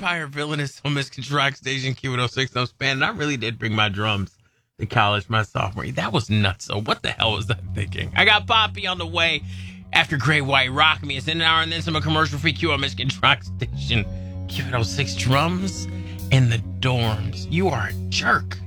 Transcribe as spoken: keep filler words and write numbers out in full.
vampire villainous on Misconstruct Station Q one oh six. I'm spanning. I really did bring my drums to college my sophomore year. That was nuts. So what the hell was that thinking? I got Poppy on the way after Great White Rock Me. It's in an hour and then some commercial-free Q on Misconstruct Station Q one oh six. Drums in the dorms. You are a jerk.